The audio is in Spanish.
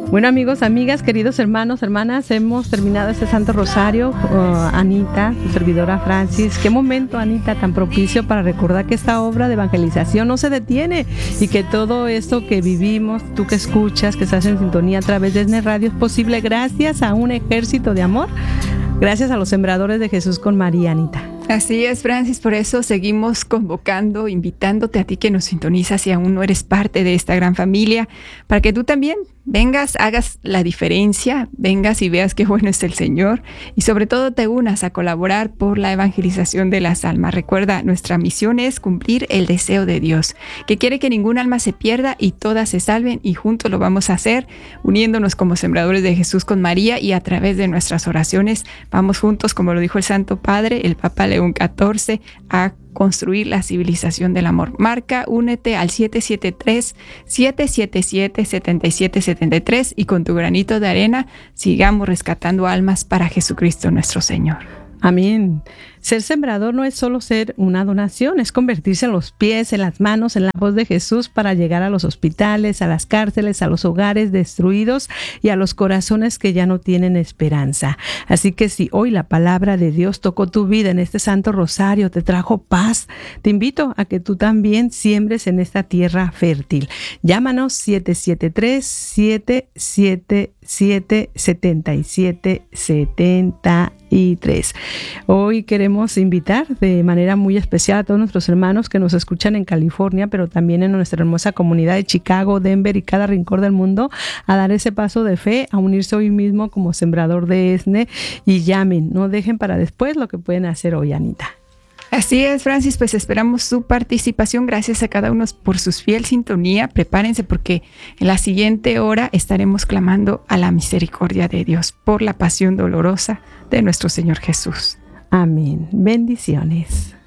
Bueno, amigos, amigas, queridos hermanos, hermanas, hemos terminado este Santo Rosario. Anita, su servidora Francis, qué momento, Anita, tan propicio para recordar que esta obra de evangelización no se detiene y que todo esto que vivimos, tú que escuchas, que estás en sintonía a través de ESNE Radio, es posible gracias a un ejército de amor, gracias a los sembradores de Jesús con María, Anita. Así es, Francis, por eso seguimos convocando, invitándote a ti que nos sintonizas si aún no eres parte de esta gran familia, para que tú también vengas, hagas la diferencia, vengas y veas qué bueno es el Señor y sobre todo te unas a colaborar por la evangelización de las almas. Recuerda, nuestra misión es cumplir el deseo de Dios, que quiere que ningún alma se pierda y todas se salven, y juntos lo vamos a hacer uniéndonos como sembradores de Jesús con María, y a través de nuestras oraciones vamos juntos, como lo dijo el Santo Padre, el Papa León XIV, a construir la civilización del amor. Marca, únete al 773-777-7773 y con tu granito de arena sigamos rescatando almas para Jesucristo nuestro Señor. Amén. Ser sembrador no es solo ser una donación, es convertirse en los pies, en las manos, en la voz de Jesús para llegar a los hospitales, a las cárceles, a los hogares destruidos y a los corazones que ya no tienen esperanza. Así que si hoy la palabra de Dios tocó tu vida en este Santo Rosario, te trajo paz, te invito a que tú también siembres en esta tierra fértil. Llámanos 773-777-7773. Hoy queremos invitar de manera muy especial a todos nuestros hermanos que nos escuchan en California, pero también en nuestra hermosa comunidad de Chicago, Denver y cada rincón del mundo, a dar ese paso de fe, a unirse hoy mismo como sembrador de ESNE, y llamen, no dejen para después lo que pueden hacer hoy, Anita. Así es, Francis, pues esperamos su participación. Gracias a cada uno por su fiel sintonía. Prepárense porque en la siguiente hora estaremos clamando a la misericordia de Dios por la pasión dolorosa de nuestro Señor Jesús. Amén. Bendiciones.